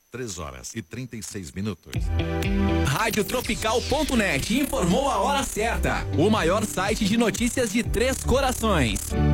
3h36. Radiotropical.net informou a hora certa. O maior site de notícias de Três Corações.